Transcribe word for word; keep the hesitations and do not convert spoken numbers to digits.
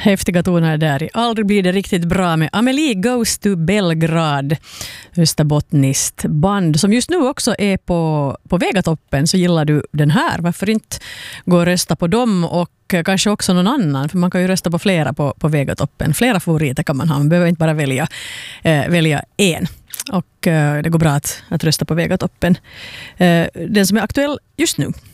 häftiga toner där. Aldrig blir det riktigt bra med Amelie Goes to Belgrad, österbottniskt band som just nu också är på, på Vegatoppen. Så gillar du den här, varför inte gå och rösta på dem och kanske också någon annan, för man kan ju rösta på flera på, på Vegatoppen. Flera favoriter kan man ha, man behöver inte bara välja, eh, välja en. Och eh, det går bra att, att rösta på Vegatoppen. Eh, den som är aktuell just nu